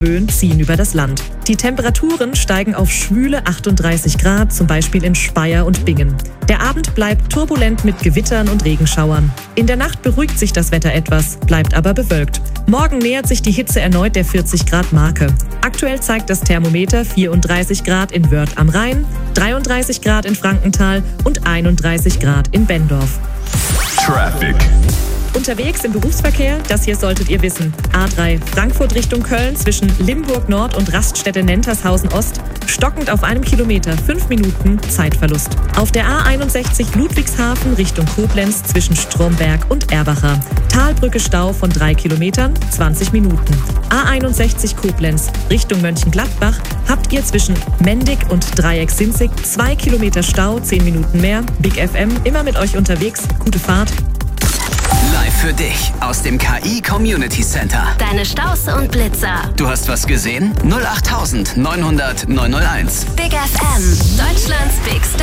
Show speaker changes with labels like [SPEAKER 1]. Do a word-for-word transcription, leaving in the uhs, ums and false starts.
[SPEAKER 1] Böen ziehen über das Land. Die Temperaturen steigen auf schwüle achtunddreißig Grad, zum Beispiel in Speyer und Bingen. Der Abend bleibt turbulent mit Gewittern und Regenschauern. In der Nacht beruhigt sich das Wetter etwas, bleibt aber bewölkt. Morgen nähert sich die Hitze erneut der vierzig Grad Marke. Aktuell zeigt das Thermometer vierunddreißig Grad in Wörth am Rhein, dreiunddreißig Grad in Frankenthal und einunddreißig Grad in Benndorf.
[SPEAKER 2] Traffic.
[SPEAKER 1] Unterwegs im Berufsverkehr, das hier solltet ihr wissen. A drei Frankfurt Richtung Köln zwischen Limburg Nord und Raststätte Nentershausen Ost. Stockend auf einem Kilometer, fünf Minuten Zeitverlust. Auf der A einundsechzig Ludwigshafen Richtung Koblenz zwischen Stromberg und Erbacher. Talbrücke Stau von drei Kilometern, zwanzig Minuten. A einundsechzig Koblenz Richtung Mönchengladbach habt ihr zwischen Mendig und Dreieck-Sinzig zwei Kilometer Stau, zehn Minuten mehr. Big F M immer mit euch unterwegs. Gute Fahrt.
[SPEAKER 3] Live für dich aus dem K I Community Center.
[SPEAKER 4] Deine Staus und Blitzer.
[SPEAKER 3] Du hast was gesehen? null acht neunhundert neunhundert neunhunderteins.
[SPEAKER 4] Big F M, Deutschlands Big